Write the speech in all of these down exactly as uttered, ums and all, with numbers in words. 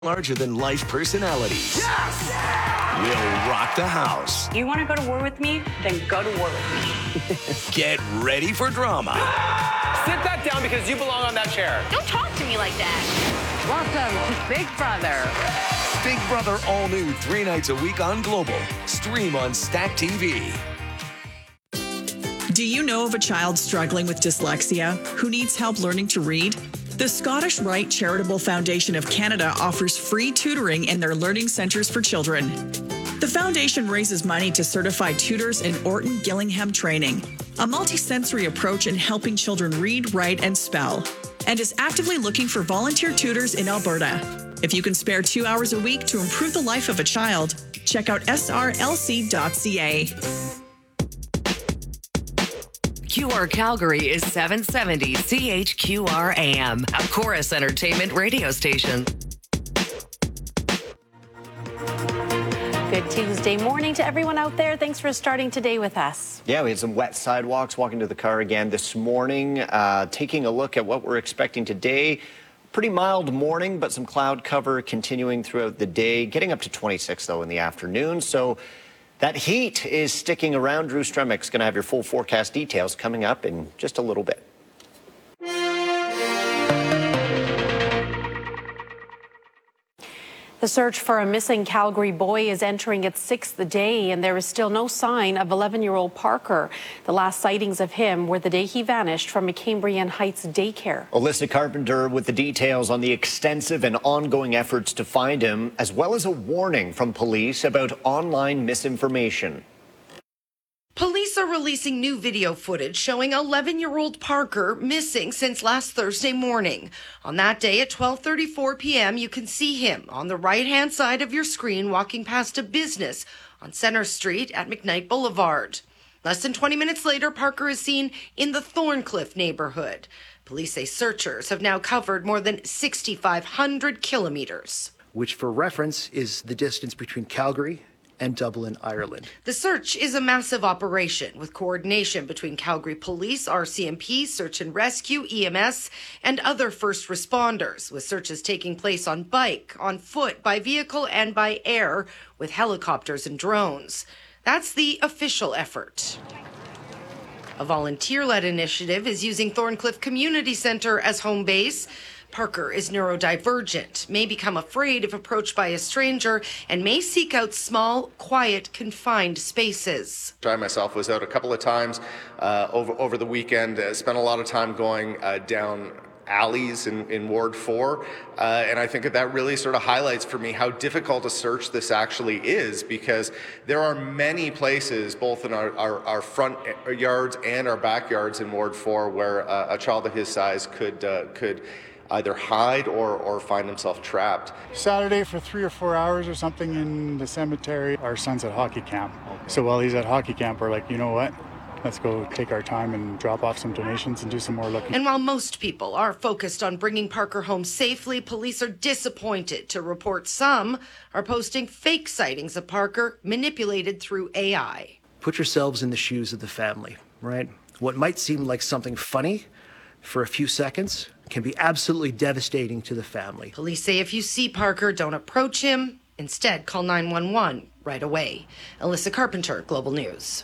larger-than-life personalities. Yes! Will rock the house. You want to go to war with me? Then go to war with me. Get ready for drama. Sit that down because you belong on that chair. Don't talk to me like that. Welcome to Big Brother. Big Brother all new three nights a week on Global. Stream on Stack T V. Do you know of a child struggling with dyslexia who needs help learning to read? The Scottish Rite Charitable Foundation of Canada offers free tutoring in their learning centres for children. The foundation raises money to certify tutors in Orton Gillingham training, a multisensory approach in helping children read, write, and spell, and is actively looking for volunteer tutors in Alberta. If you can spare two hours a week to improve the life of a child, check out S R L C dot C A. Q R Calgary is seven seventy C H Q R A M, a Chorus Entertainment radio station. Good Tuesday morning to everyone out there. Thanks for starting today with us. Yeah, we had some wet sidewalks walking to the car again this morning. Uh, taking a look at what we're expecting today. Pretty mild morning, but some cloud cover continuing throughout the day. Getting up to twenty-six, though, in the afternoon. So that heat is sticking around. Drew Stremick's going to have your full forecast details coming up in just a little bit. The search for a missing Calgary boy is entering its sixth day, and there is still no sign of eleven-year-old Parker. The last sightings of him were the day he vanished from a Cambrian Heights daycare. Alyssa Carpenter with the details on the extensive and ongoing efforts to find him, as well as a warning from police about online misinformation. Police are releasing new video footage showing eleven-year-old Parker missing since last Thursday morning. On that day at twelve thirty-four p.m., you can see him on the right-hand side of your screen walking past a business on Center Street at McKnight Boulevard. Less than twenty minutes later, Parker is seen in the Thorncliffe neighborhood. Police say searchers have now covered more than six thousand five hundred kilometers. Which, for reference, is the distance between Calgary and Dublin, Ireland. The search is a massive operation with coordination between Calgary Police, R C M P, Search and Rescue, E M S, and other first responders, with searches taking place on bike, on foot, by vehicle, and by air, with helicopters and drones. That's the official effort. A volunteer-led initiative is using Thorncliffe Community Centre as home base. Parker is neurodivergent, may become afraid if approached by a stranger, and may seek out small, quiet, confined spaces. I myself was out a couple of times uh, over over the weekend, uh, spent a lot of time going uh, down alleys in, in Ward four, uh, and I think that that really sort of highlights for me how difficult a search this actually is, because there are many places, both in our, our, our front yards and our backyards in Ward four, where uh, a child of his size could uh, could either hide or, or find himself trapped. Saturday for three or four hours or something in the cemetery. Our son's at hockey camp. So while he's at hockey camp, we're like, you know what? Let's go take our time and drop off some donations and do some more looking. And while most people are focused on bringing Parker home safely, police are disappointed to report some are posting fake sightings of Parker manipulated through A I. Put yourselves in the shoes of the family, right? What might seem like something funny for a few seconds can be absolutely devastating to the family. Police say if you see Parker, don't approach him. Instead, call nine one one right away. Alyssa Carpenter, Global News.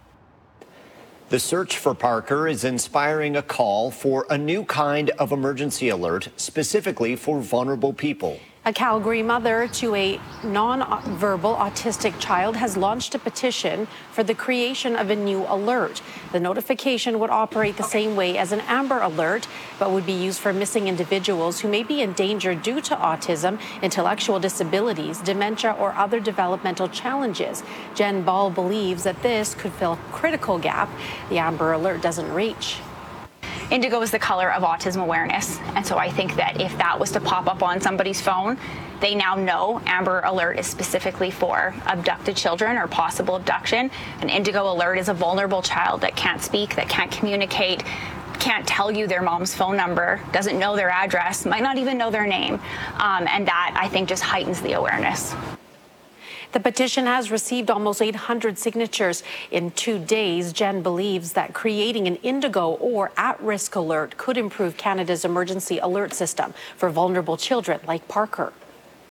The search for Parker is inspiring a call for a new kind of emergency alert, specifically for vulnerable people. A Calgary mother to a non-verbal autistic child has launched a petition for the creation of a new alert. The notification would operate the same way as an Amber Alert, but would be used for missing individuals who may be in danger due to autism, intellectual disabilities, dementia, or other developmental challenges. Jen Ball believes that this could fill a critical gap the Amber Alert doesn't reach. Indigo is the color of autism awareness. And so I think that if that was to pop up on somebody's phone, they now know Amber Alert is specifically for abducted children or possible abduction. An Indigo Alert is a vulnerable child that can't speak, that can't communicate, can't tell you their mom's phone number, doesn't know their address, might not even know their name. Um, and that, I think, just heightens the awareness. The petition has received almost eight hundred signatures in two days. Jen believes that creating an Indigo or at-risk alert could improve Canada's emergency alert system for vulnerable children like Parker.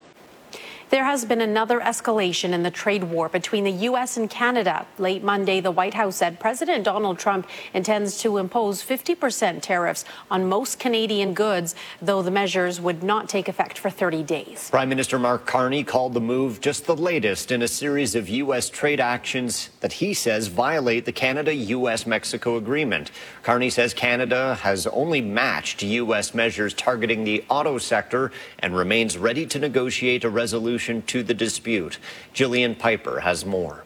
There has been another escalation in the trade war between the U S and Canada. Late Monday, the White House said President Donald Trump intends to impose fifty percent tariffs on most Canadian goods, though the measures would not take effect for thirty days. Prime Minister Mark Carney called the move just the latest in a series of U S trade actions that he says violate the Canada-U S Mexico agreement. Carney says Canada has only matched U S measures targeting the auto sector and remains ready to negotiate a resolution to the dispute. Jillian Piper has more.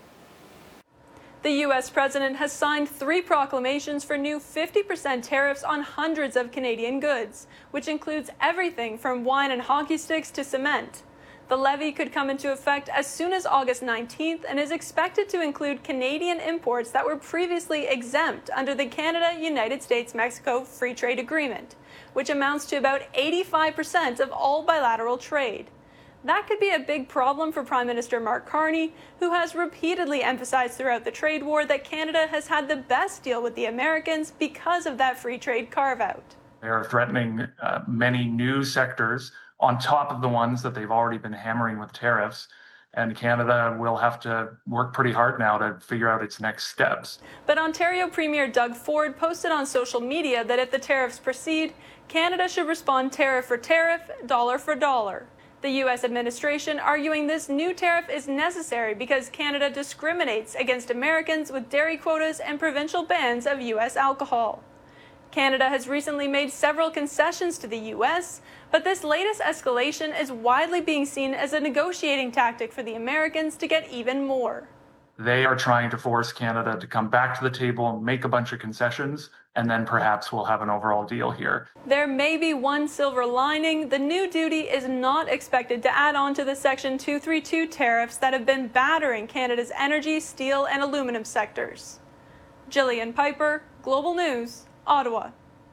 The U S president has signed three proclamations for new fifty percent tariffs on hundreds of Canadian goods, which includes everything from wine and hockey sticks to cement. The levy could come into effect as soon as August nineteenth and is expected to include Canadian imports that were previously exempt under the Canada-United States-Mexico Free Trade Agreement, which amounts to about eighty-five percent of all bilateral trade. That could be a big problem for Prime Minister Mark Carney, who has repeatedly emphasized throughout the trade war that Canada has had the best deal with the Americans because of that free trade carve-out. They are threatening uh, many new sectors on top of the ones that they've already been hammering with tariffs. And Canada will have to work pretty hard now to figure out its next steps. But Ontario Premier Doug Ford posted on social media that if the tariffs proceed, Canada should respond tariff for tariff, dollar for dollar. The U S administration arguing this new tariff is necessary because Canada discriminates against Americans with dairy quotas and provincial bans of U S alcohol. Canada has recently made several concessions to the U S, but this latest escalation is widely being seen as a negotiating tactic for the Americans to get even more. They are trying to force Canada to come back to the table and make a bunch of concessions, and then perhaps we'll have an overall deal here. There may be one silver lining. The new duty is not expected to add on to the Section two thirty-two tariffs that have been battering Canada's energy, steel, and aluminum sectors. Jillian Piper, Global News, Ottawa.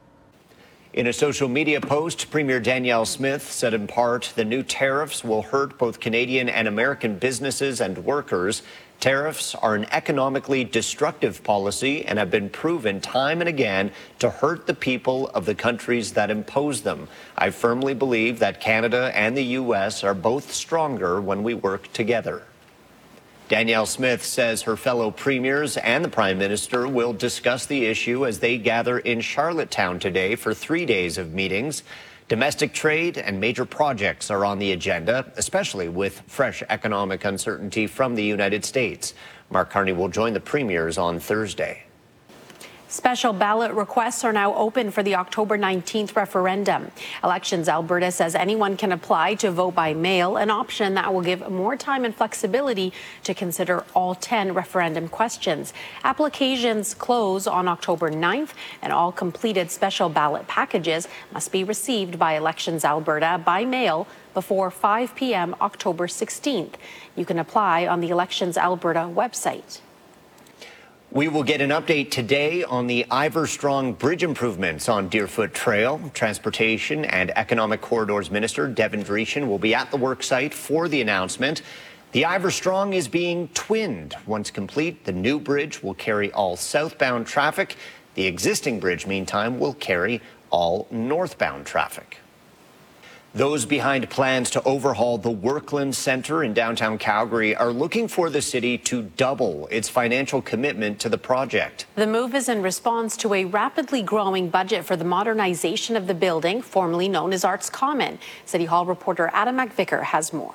In a social media post, Premier Danielle Smith said in part the new tariffs will hurt both Canadian and American businesses and workers. Tariffs are an economically destructive policy and have been proven time and again to hurt the people of the countries that impose them. I firmly believe that Canada and the U S are both stronger when we work together. Danielle Smith says her fellow premiers and the Prime Minister will discuss the issue as they gather in Charlottetown today for three days of meetings. Domestic trade and major projects are on the agenda, especially with fresh economic uncertainty from the United States. Mark Carney will join the premiers on Thursday. Special ballot requests are now open for the October nineteenth referendum. Elections Alberta says anyone can apply to vote by mail, an option that will give more time and flexibility to consider all ten referendum questions. Applications close on October ninth, and all completed special ballot packages must be received by Elections Alberta by mail before five p.m. October sixteenth. You can apply on the Elections Alberta website. We will get an update today on the Ivor Strong bridge improvements on Deerfoot Trail. Transportation and Economic Corridors Minister Devin Dreeshen will be at the worksite for the announcement. The Ivor Strong is being twinned. Once complete, the new bridge will carry all southbound traffic. The existing bridge, meantime, will carry all northbound traffic. Those behind plans to overhaul the Workland Centre in downtown Calgary are looking for the city to double its financial commitment to the project. The move is in response to a rapidly growing budget for the modernization of the building, formerly known as Arts Common. City Hall reporter Adam McVicker has more.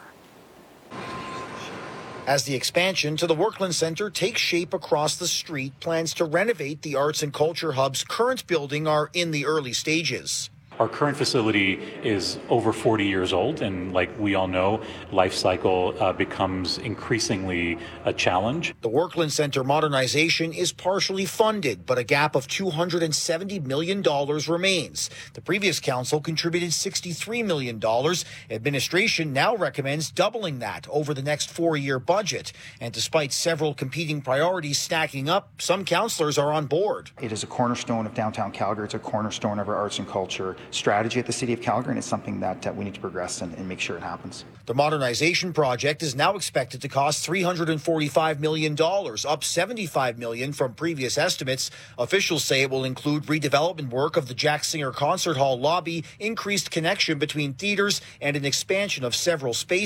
As the expansion to the Workland Centre takes shape across the street, plans to renovate the Arts and Culture Hub's current building are in the early stages. Our current facility is over forty years old, and like we all know, life cycle uh, becomes increasingly a challenge. The Workland Centre modernization is partially funded, but a gap of two hundred seventy million dollars remains. The previous council contributed sixty-three million dollars. Administration now recommends doubling that over the next four-year budget. And despite several competing priorities stacking up, some councillors are on board. It is a cornerstone of downtown Calgary. It's a cornerstone of our arts and culture strategy at the City of Calgary, and it's something that uh, we need to progress and, and make sure it happens. The modernization project is now expected to cost three hundred forty-five million dollars, up seventy-five million dollars from previous estimates. Officials say it will include redevelopment work of the Jack Singer Concert Hall lobby, increased connection between theaters, and an expansion of several spaces.